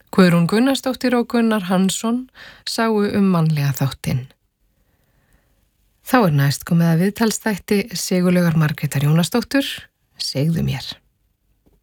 Guðrún Gunnarsdóttir og Gunnar Hansson sáu mannlega þáttinn. Þá næst komið að viðtalsþætti Sigurlaugar Margrétar Jónasdóttur, Segðu mér.